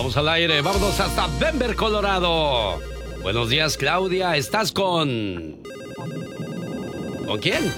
Vamos al aire, vámonos hasta Denver, Colorado. Buenos días, Claudia. ¿Estás con quién?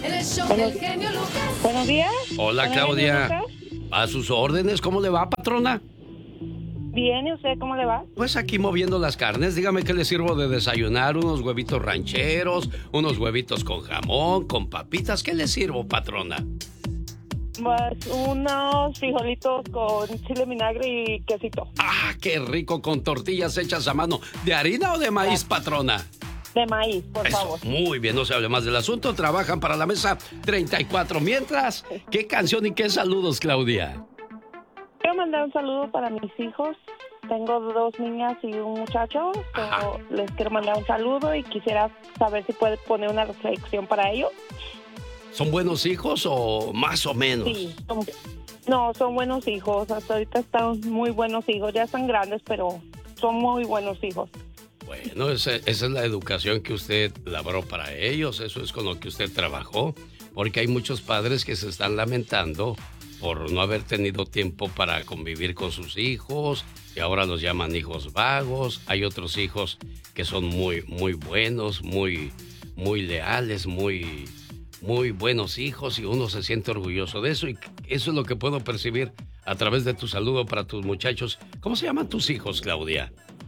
Buenos días. Hola, Claudia. A sus órdenes, ¿cómo le va, patrona? Bien, ¿y usted cómo le va? Pues aquí moviendo las carnes. Dígame qué le sirvo de desayunar. Unos huevitos rancheros, unos huevitos con jamón, con papitas. ¿Qué le sirvo, patrona? Pues unos frijolitos con chile, vinagre y quesito. ¡Ah, qué rico! Con tortillas hechas a mano. ¿De harina o de maíz, patrona? De maíz, por Eso, favor. muy bien, no se hable más del asunto. Trabajan para la mesa 34. Mientras, ¿qué canción y qué saludos, Claudia? Quiero mandar un saludo para mis hijos. Tengo 2 niñas y un muchacho. Les quiero mandar un saludo y quisiera saber si puede poner una reflexión para ellos. ¿Son buenos hijos o más o menos? Sí, son buenos hijos. Hasta ahorita están muy buenos hijos. Ya están grandes, pero son muy buenos hijos. Bueno, esa es la educación que usted labró para ellos. Eso es con lo que usted trabajó. Porque hay muchos padres que se están lamentando por no haber tenido tiempo para convivir con sus hijos y ahora los llaman hijos vagos. Hay otros hijos que son muy, muy buenos, muy, muy leales, muy buenos hijos y uno se siente orgulloso de eso y eso es lo que puedo percibir a través de tu saludo para tus muchachos. ¿Cómo se llaman tus hijos, Claudia?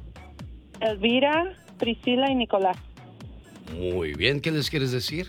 Elvira, Priscila y Nicolás. Muy bien, ¿qué les quieres decir?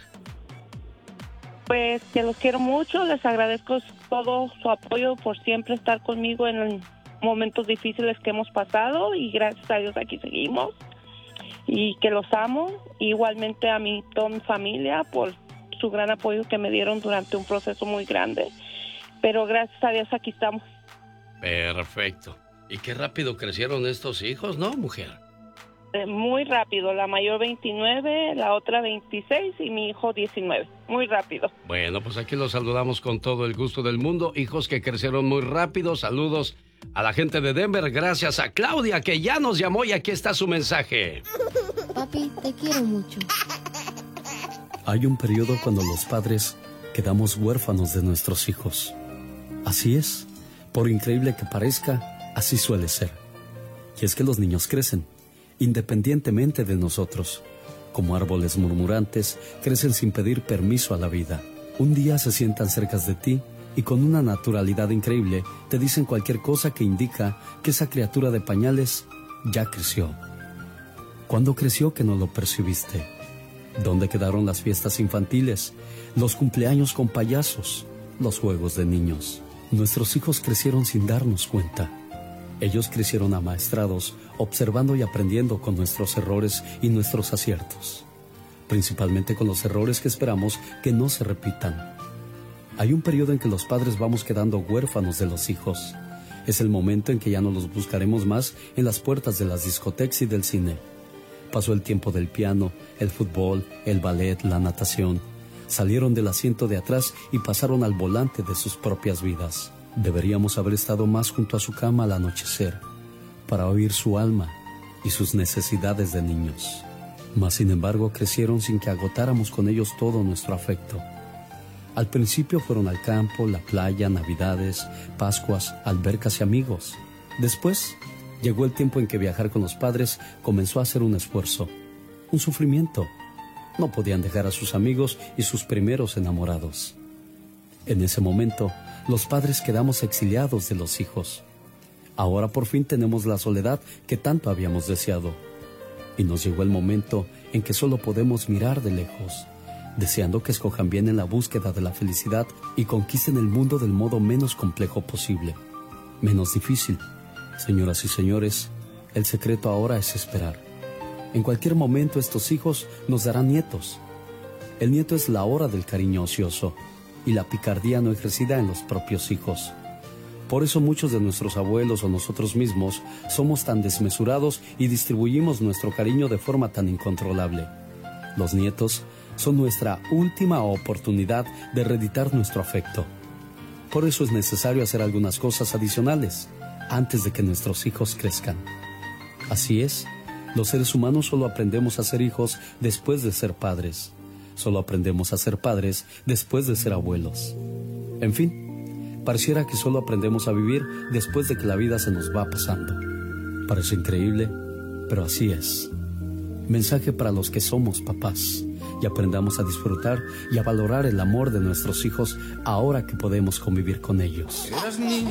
Pues que los quiero mucho, les agradezco todo su apoyo por siempre estar conmigo en los momentos difíciles que hemos pasado y gracias a Dios aquí seguimos y que los amo. Igualmente a toda mi familia por su gran apoyo que me dieron durante un proceso muy grande, pero gracias a Dios aquí estamos. Perfecto. Y qué rápido crecieron estos hijos, ¿no, mujer? Muy rápido, la mayor 29, la otra 26 y mi hijo 19, muy rápido. Bueno, pues aquí los saludamos con todo el gusto del mundo, hijos que crecieron muy rápido. Saludos a la gente de Denver, gracias a Claudia que ya nos llamó y aquí está su mensaje. Papi, te quiero mucho. Hay un periodo cuando los padres quedamos huérfanos de nuestros hijos. Así es, por increíble que parezca, así suele ser. Y es que los niños crecen, independientemente de nosotros. Como árboles murmurantes, crecen sin pedir permiso a la vida. Un día se sientan cerca de ti y con una naturalidad increíble te dicen cualquier cosa que indica que esa criatura de pañales ya creció. ¿Cuándo creció que no lo percibiste? ¿Dónde quedaron las fiestas infantiles, los cumpleaños con payasos, los juegos de niños? Nuestros hijos crecieron sin darnos cuenta. Ellos crecieron amaestrados, observando y aprendiendo con nuestros errores y nuestros aciertos. Principalmente con los errores que esperamos que no se repitan. Hay un periodo en que los padres vamos quedando huérfanos de los hijos. Es el momento en que ya no los buscaremos más en las puertas de las discotecas y del cine. Pasó el tiempo del piano, el fútbol, el ballet, la natación. Salieron del asiento de atrás y pasaron al volante de sus propias vidas. Deberíamos haber estado más junto a su cama al anochecer, para oír su alma y sus necesidades de niños. Mas, sin embargo, crecieron sin que agotáramos con ellos todo nuestro afecto. Al principio fueron al campo, la playa, navidades, pascuas, albercas y amigos. Después, llegó el tiempo en que viajar con los padres comenzó a ser un esfuerzo, un sufrimiento. No podían dejar a sus amigos y sus primeros enamorados. En ese momento, los padres quedamos exiliados de los hijos. Ahora por fin tenemos la soledad que tanto habíamos deseado. Y nos llegó el momento en que solo podemos mirar de lejos, deseando que escojan bien en la búsqueda de la felicidad y conquisten el mundo del modo menos complejo posible, menos difícil. Señoras y señores, el secreto ahora es esperar. En cualquier momento estos hijos nos darán nietos. El nieto es la hora del cariño ocioso y la picardía no ejercida en los propios hijos. Por eso muchos de nuestros abuelos o nosotros mismos somos tan desmesurados y distribuimos nuestro cariño de forma tan incontrolable. Los nietos son nuestra última oportunidad de reeditar nuestro afecto. Por eso es necesario hacer algunas cosas adicionales antes de que nuestros hijos crezcan. Así es, los seres humanos solo aprendemos a ser hijos después de ser padres. Solo aprendemos a ser padres después de ser abuelos. En fin, pareciera que solo aprendemos a vivir después de que la vida se nos va pasando. Parece increíble, pero así es. Mensaje para los que somos papás y aprendamos a disfrutar y a valorar el amor de nuestros hijos ahora que podemos convivir con ellos.